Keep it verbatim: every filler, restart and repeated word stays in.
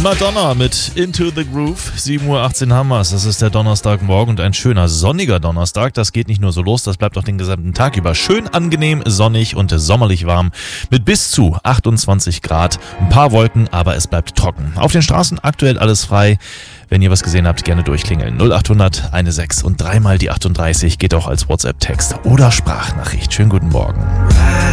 Madonna mit Into the Groove, sieben Uhr achtzehn haben wir's. Das ist der Donnerstagmorgen und ein schöner sonniger Donnerstag. Das geht nicht nur so los, das bleibt auch den gesamten Tag über schön angenehm, sonnig und sommerlich warm mit bis zu achtundzwanzig Grad. Ein paar Wolken, aber es bleibt trocken. Auf den Straßen aktuell alles frei. Wenn ihr was gesehen habt, gerne durchklingeln. null achthundert sechzehn und dreimal die achtunddreißig geht auch als WhatsApp-Text oder Sprachnachricht. Schönen guten Morgen.